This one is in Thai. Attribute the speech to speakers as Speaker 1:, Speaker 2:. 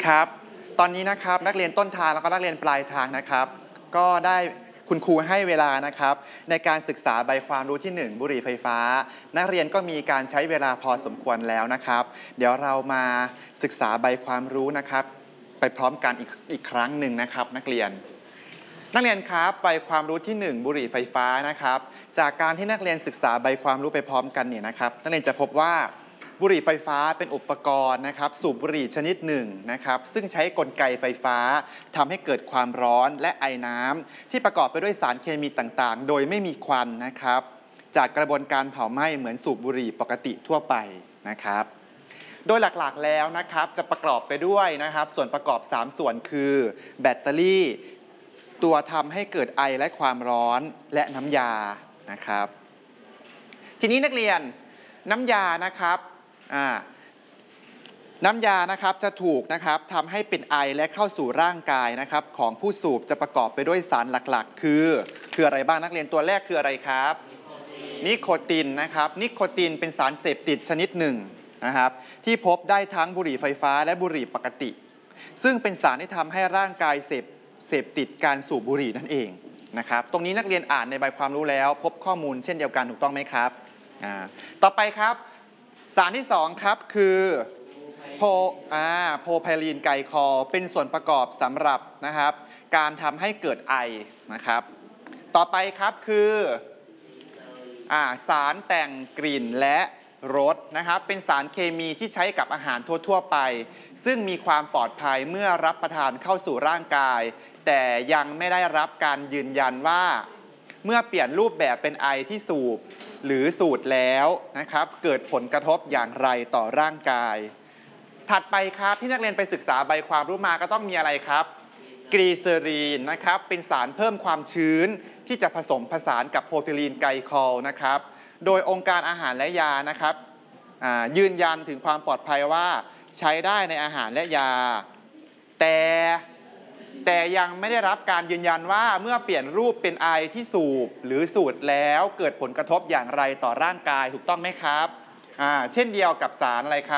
Speaker 1: ครับตอนนี้นะครับนักเรียนต้นทางแล้วก็นักเรียนปลายทางนะครับก็ได้คุณครูให้เวลานะครับในการศึกษาใบความรู้ที่1บุหรี่ไฟฟ้านักเรียนก็มีการใช้เวลาพอสมควรแล้วนะครับเดี๋ยวเรามาศึกษาใบความรู้นะครับไปพร้อมกันอีกครั้งหนึ่งนะครับนักเรียนครับใบความรู้ที่1บุหรี่ไฟฟ้านะครับจากการที่นักเรียนศึกษาใบความรู้ไปพร้อมกันเนี่ยนะครับนักเรียนจะพบว่าบุหรี่ไฟฟ้าเป็นอุปกรณ์นะครับสูบบุหรี่ชนิดหนึ่งนะครับซึ่งใช้กลไกไฟฟ้าทำให้เกิดความร้อนและไอน้ำที่ประกอบไปด้วยสารเคมีต่างๆโดยไม่มีควันนะครับจากกระบวนการเผาไหม้เหมือนสูบบุหรี่ปกติทั่วไปนะครับโดยหลักๆแล้วนะครับจะประกอบไปด้วยนะครับส่วนประกอบ3ส่วนคือแบตเตอรี่ตัวทำให้เกิดไอและความร้อนและน้ำยานะครับทีนี้นักเรียนน้ำยานะครับน้ำยานะครับจะถูกนะครับทำให้เป็นไอและเข้าสู่ร่างกายนะครับของผู้สูบจะประกอบไปด้วยสารหลักๆคืออะไรบ้างนักเรียนตัวแรกคืออะไรครับนิโคตินนะครับนิโคตินเป็นสารเสพติดชนิดหนึ่งนะครับที่พบได้ทั้งบุหรี่ไฟฟ้าและบุหรี่ปกติซึ่งเป็นสารที่ทำให้ร่างกายเสพติดการสูบบุหรี่นั่นเองนะครับตรงนี้นักเรียนอ่านในใบความรู้แล้วพบข้อมูลเช่นเดียวกันถูกต้องไหมครับต่อไปครับสารที่2ครับคือโพไพลีนไกลคอลเป็นส่วนประกอบสำหรับนะครับการทำให้เกิดไอนะครับต่อไปครับคือสารแต่งกลิ่นและรสนะครับเป็นสารเคมีที่ใช้กับอาหารทั่วๆไปซึ่งมีความปลอดภัยเมื่อรับประทานเข้าสู่ร่างกายแต่ยังไม่ได้รับการยืนยันว่าเมื่อเปลี่ยนรูปแบบเป็นไอที่สูบหรือสูดแล้วนะครับเกิดผลกระทบอย่างไรต่อร่างกายถัดไปครับที่นักเรียนไปศึกษาใบความรู้มาก็ต้องมีอะไรครับกลีเซอรีนนะครับเป็นสารเพิ่มความชื้นที่จะผสมผสานกับโพไพลีนไกลคอลนะครับโดยองค์การอาหารและยานะครับยืนยันถึงความปลอดภัยว่าใช้ได้ในอาหารและยาแต่ยังไม่ได้รับการยืนยันว่าเมื่อเปลี่ยนรูปเป็นไอที่สูบหรือสูดแล้วเกิดผลกระทบอย่างไรต่อร่างกายถูกต้องไหมครับเช่นเดียวกับสารอะไรครับ